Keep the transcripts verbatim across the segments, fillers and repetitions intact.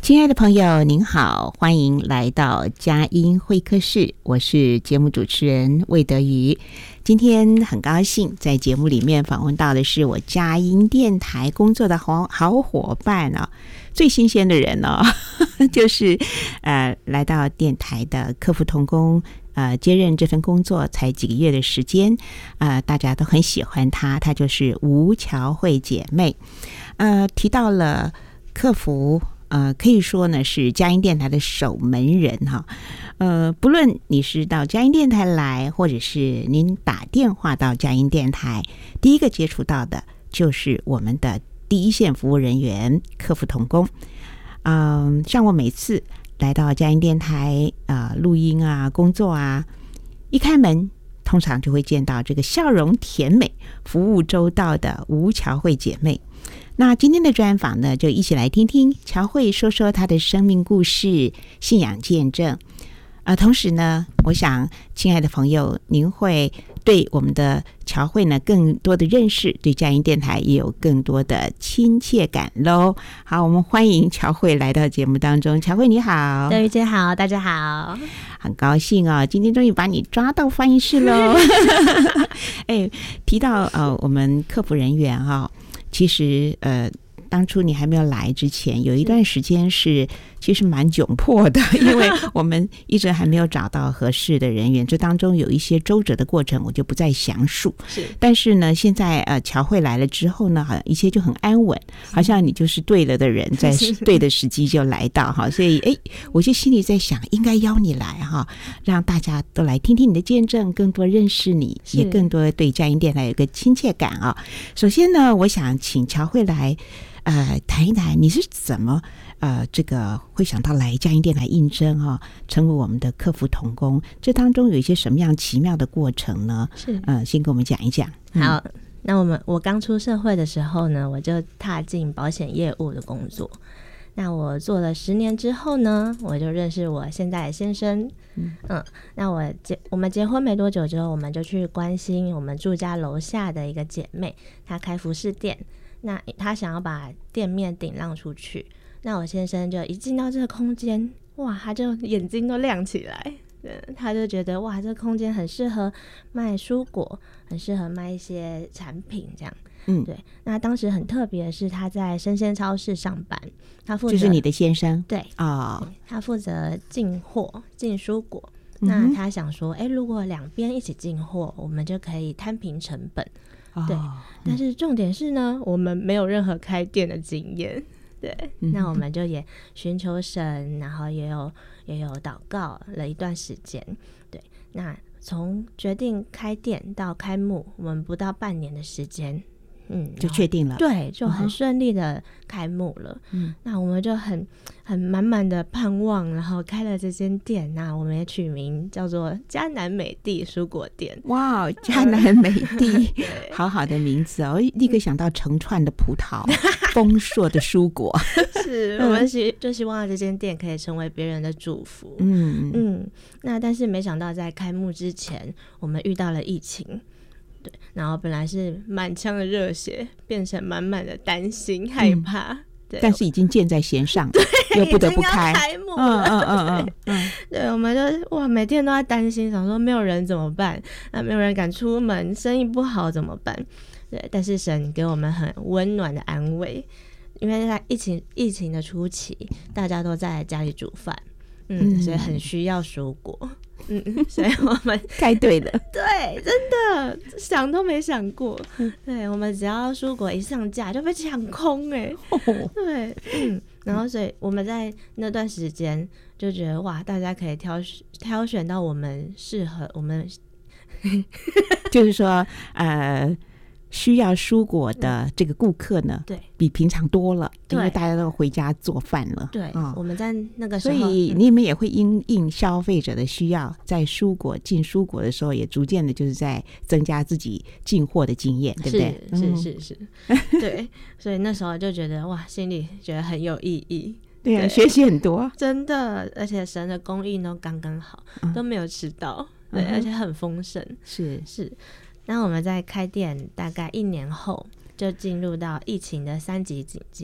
亲爱的朋友您好，欢迎来到佳音会客室，我是节目主持人魏德瑜。今天很高兴在节目里面访问到的是我佳音电台工作的好好伙伴哦，最新鲜的人哦，就是呃来到电台的客服同工，呃接任这份工作才几个月的时间，呃大家都很喜欢她，她就是吴乔慧姐妹。呃提到了客服，呃，可以说呢是佳音电台的守门人哈。呃，不论你是到佳音电台来，或者是您打电话到佳音电台，第一个接触到的就是我们的第一线服务人员客服同工。嗯、呃，像我每次来到佳音电台啊、呃、录音啊工作啊，一开门通常就会见到这个笑容甜美、服务周到的吴乔慧姐妹。那今天的专访呢，就一起来听听乔慧说说她的生命故事、信仰见证。呃，同时呢，我想，亲爱的朋友，您会对我们的乔慧呢更多的认识，对佳音电台也有更多的亲切感喽。好，我们欢迎乔慧来到节目当中。乔慧你好。 德瑜姐好，大家好， 很高兴哦，今天终于把你抓到翻译室喽。哎，提到呃我们客服人员哈、哦。其实呃当初你还没有来之前，有一段时间是其实蛮窘迫的，因为我们一直还没有找到合适的人员，这当中有一些周折的过程，我就不再详述。是，但是呢，现在呃乔慧来了之后呢，好像一切就很安稳，好像你就是对了的人，在对的时机就来到哈，所以哎，我就心里在想，应该邀你来哈，让大家都来听听你的见证，更多认识你，也更多对佳音电台有一个亲切感啊。首先呢，我想请乔慧来。呃，谈一谈你是怎么呃，这个会想到来佳音电台应征哈、哦，成为我们的客服同工，这当中有一些什么样奇妙的过程呢？是，呃，先跟我们讲一讲。 好，嗯、那我们我刚出社会的时候呢，我就踏进保险业务的工作。那我做了十年之后呢，我就认识我现在的先生。嗯, 嗯那我结我们结婚没多久之后，我们就去关心我们住家楼下的一个姐妹，她开服饰店。那他想要把店面顶让出去，那我先生就一进到这个空间，哇，他就眼睛都亮起来，他就觉得哇，这个空间很适合卖蔬果，很适合卖一些产品这样。嗯，对。那当时很特别的是，他在生鲜超市上班，他负责就是你的先生对啊、哦，他负责进货进蔬果。那他想说，哎、欸，如果两边一起进货，我们就可以摊平成本。对，但是重点是呢，我们没有任何开店的经验。对，嗯、那我们就也寻求神，然后也有也有祷告了一段时间。对，那从决定开店到开幕，我们不到半年的时间，嗯， 就确定了。 对，就很顺利的开幕了。嗯，那我们就很很满满的盼望，然后开了这间店。那我们也取名叫做嘉南美地蔬果店。 哇，嘉南美地，好好的名字哦！立刻想到成串的葡萄，丰硕的蔬果。 是我们希就希望这间店可以成为别人的祝福。嗯嗯，那但是没想到在开幕之前，我们遇到了疫情。对，然后本来是满腔的热血，变成满满的担心、害怕。嗯、对， 但是已经箭在弦上，又不得不开。 开幕了，嗯嗯嗯嗯，对，我们就哇，每天都在担心，想说没有人怎么办？那没有人敢出门，生意不好怎么办？对，但是神给我们很温暖的安慰，因为在疫情疫情的初期，大家都在家里煮饭，嗯，嗯所以很需要蔬果。嗯，所以我们开对了， 对，真的想都没想过。对，我们只要蔬果一上架就被抢空哎、欸哦，对，嗯，然后所以我们在那段时间就觉得哇，大家可以挑挑选到我们适合我们， 就是说呃。需要蔬果的这个顾客呢，对，比平常多了，因为大家都回家做饭了。 对，哦、我们在那个时候， 所以你们也会因应消费者的需要，在蔬果进蔬果的时候，也逐渐的就是在增加自己进货的经验，对不对？ 是是是是，对，所以那时候就觉得哇，心里觉得很有意义。 对啊，学习很多， 真的，而且神的供应都刚刚好，嗯、都没有吃到，对，嗯、而且很丰盛。是是。那我们在开店大概一年后，就进入到疫情的三级警戒。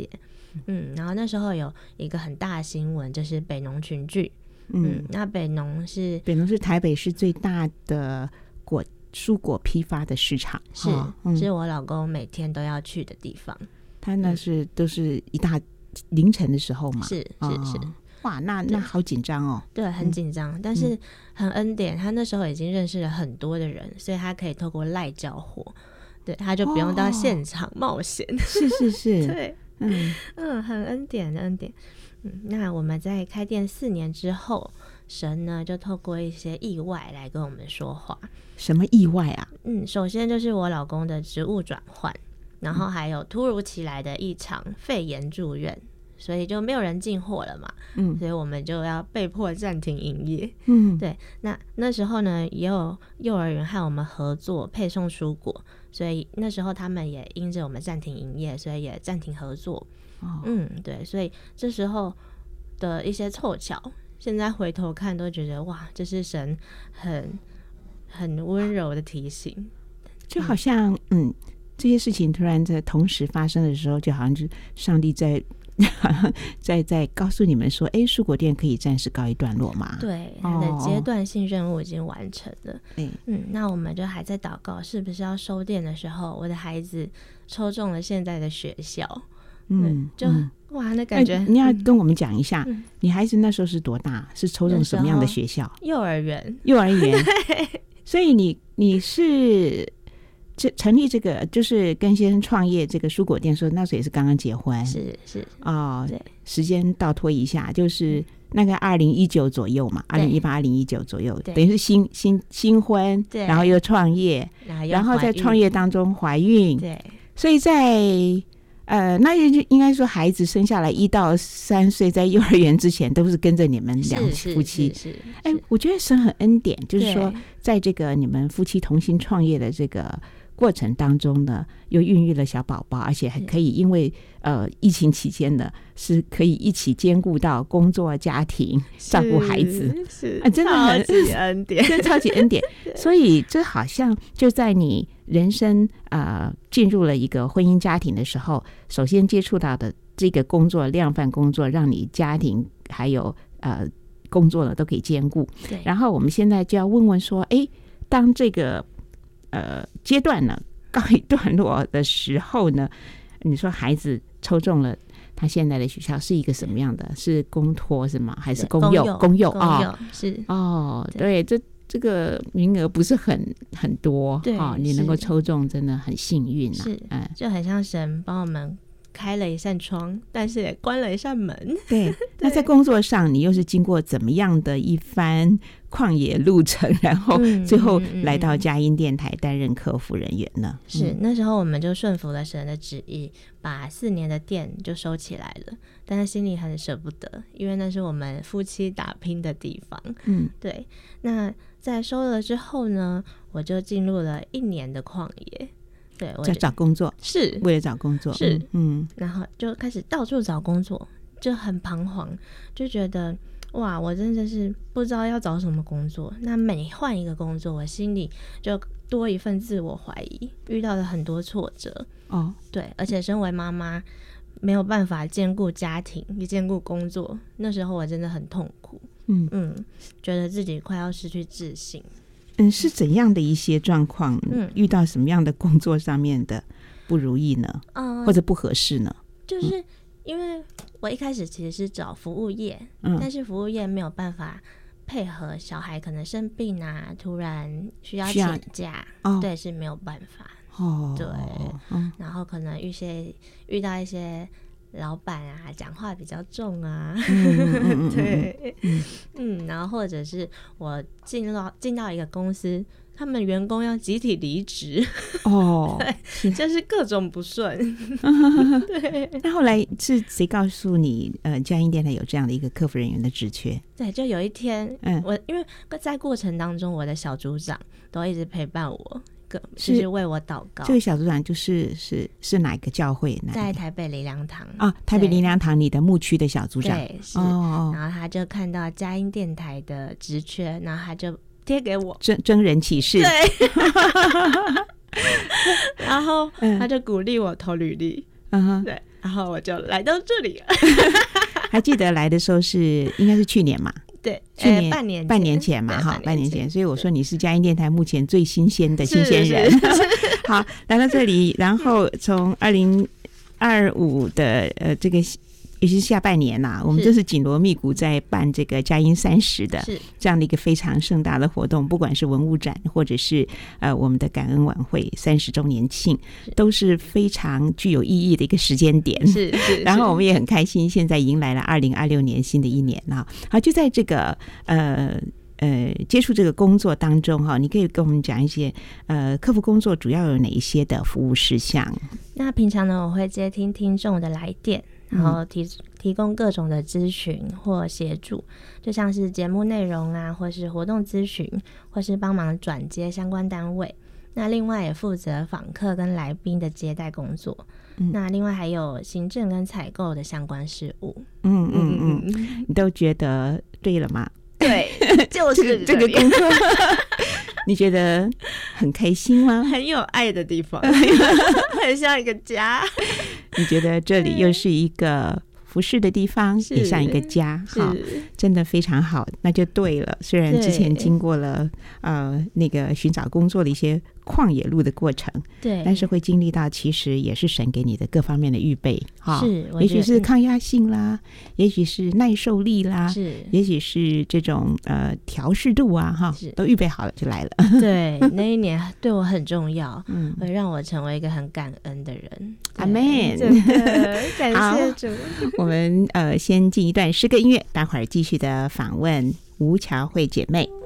嗯，然后那时候有一个很大的新闻，就是北农群聚。嗯, 嗯，那北农是北农是台北市最大的果蔬果批发的市场， 是、 哦嗯、 是我老公每天都要去的地方。 他那是、嗯、都是一大凌晨的时候嘛， 是是是、哦， 哇，那那好紧张哦。 对，很紧张、嗯，但是很恩典，他那时候已经认识了很多的人，所以他可以透过赖交货，对，他就不用到现场冒险。哦、 是是是， 对，嗯嗯，很恩典的恩典。嗯，那我们在开店四年之后，神呢就透过一些意外来跟我们说话。 什么意外啊？ 嗯，首先就是我老公的职务转换，然后还有突如其来的一场肺炎住院，所以就没有人进货了嘛。嗯，所以我们就要被迫暂停营业。嗯，对。那那时候呢，也有幼儿园和我们合作配送蔬果，所以那时候他们也因着我们暂停营业，所以也暂停合作。哦、嗯，对，所以这时候的一些凑巧，现在回头看都觉得哇，这是神很很温柔的提醒， 就好像 嗯, 嗯，这些事情突然在同时发生的时候，就好像是上帝在在在告诉你们说，哎，蔬果店可以暂时告一段落嘛？ 对，它的阶段性任务已经完成了。哦、嗯，那我们就还在祷告，是不是要收店的时候，我的孩子抽中了现在的学校？嗯，就、嗯、哇，那感觉你要跟我们讲一下、嗯，你孩子那时候是多大？是抽中什么样的学校？ 幼儿园， 幼儿园。所以你你是这成立这个，就是跟先生创业这个蔬果店，说那时候也是刚刚结婚， 是是哦，对，时间倒拖一下，就是那个二零一九左右嘛，二零一八、二零一九左右，等于是新新新婚，然后又创业，然后在创业当中怀孕，对，所以在。呃，那就应该说，孩子生下来一到三岁，在幼儿园之前都是跟着你们两夫妻。是，哎，我觉得神很恩典，就是说，在这个你们夫妻同心创业的这个过程当中呢，又孕育了小宝宝，而且还可以因为呃疫情期间呢，是可以一起兼顾到工作、家庭、照顾孩子， 是、 啊、真的很超级恩典， 真的超级恩典。所以这好像就在你人生呃进入了一个婚姻家庭的时候，首先接触到的这个工作量贩工作，让你家庭还有呃工作呢都可以兼顾。然后我们现在就要问问说，哎，当这个呃阶段呢告一段落的时候呢，你说孩子抽中了他现在的学校是一个什么样的？是公托是吗？还是公幼？公幼啊，是哦，对，这这个名额不是很很多，对、哦，你能够抽中真的很幸运啊， 是，嗯，就很像神帮我们开了一扇窗，但是也关了一扇门。 对，那在工作上你又是经过怎么样的一番旷野路程，然后最后来到佳音电台担任客服人员呢？ 嗯、是，那时候我们就顺服了神的旨意，把四年的店就收起来了，但是心里很舍不得，因为那是我们夫妻打拼的地方。嗯，对。那在收了之后呢，我就进入了一年的旷野。对，我在找工作， 是为了找工作， 是，嗯，然后就开始到处找工作，就很彷徨，就觉得哇，我真的是不知道要找什么工作。那每换一个工作，我心里就多一份自我怀疑，遇到了很多挫折。哦，对，而且身为妈妈，没有办法兼顾家庭，也兼顾工作，那时候我真的很痛苦。嗯嗯，觉得自己快要失去自信。 嗯，是怎样的一些状况？嗯，遇到什么样的工作上面的不如意呢？嗯，或者不合适呢？ 就是因为我一开始其实是找服务业，嗯，但是服务业没有办法配合小孩可能生病啊，突然需要请假，哦，对，是没有办法。哦，对，嗯，然后可能遇些遇到一些老板啊，讲话比较重啊，嗯、对，嗯, 嗯，然后或者是我进到进到一个公司，他们员工要集体离职，哦，对，就是各种不顺。对， 那后来是谁告诉你，呃，佳音电台有这样的一个客服人员的职缺？ 对，就有一天，嗯，我因为在过程当中，我的小组长都一直陪伴我。就是为我祷告。 这个小组长就是是是哪个教会？ 在台北灵粮堂啊，台北灵粮堂，你的牧区的小组长。 对，是。哦，然后他就看到佳音电台的职缺，然后他就贴给我征征人启事。 对，然后他就鼓励我投履历。嗯哼，对。 然后我就来到这里了。 还记得来的时候是应该是去年嘛？ 对， 去年、 呃、半年半年前嘛，哈，半年前，所以我说你是佳音电台目前最新鲜的新鲜人。好，来到这里，然后从二零二五的呃这个。也是下半年呐、啊，我们就是紧锣密鼓在办这个佳音三十的这样的一个非常盛大的活动，不管是文物展或者是呃我们的感恩晚会三十周年庆，都是非常具有意义的一个时间点。 是是， 然后我们也很开心，现在迎来了二零二六年新的一年啊。好，就在这个呃。呃，接触这个工作当中哈，你可以跟我们讲一些呃，客服工作主要有哪一些的服务事项？ 那平常呢，我会接听听众的来电，然后提提供各种的咨询或协助，就像是节目内容啊，或是活动咨询，或是帮忙转接相关单位。那另外也负责访客跟来宾的接待工作。嗯、那另外还有行政跟采购的相关事务。 嗯嗯嗯，你都觉得对了吗？ 对，就是这个工作，你觉得很开心吗？ 很有爱的地方，很像一个家。 你觉得这里又是一个服侍的地方，也像一个家，好，真的非常好，那就对了。虽然之前经过了呃那个寻找工作的一些旷野路的过程， 对， 但是会经历到其实也是神给你的各方面的预备， 是， 也许是抗压性啦，嗯、也许是耐受力啦， 是， 也许是这种呃调适度啊，哈，都预备好了就来了。 对，那一年对我很重要，嗯，会让我成为一个很感恩的人。 阿们， 真的感谢主。 我们呃先进一段诗歌音乐，待会儿继续的访问吴乔慧姐妹。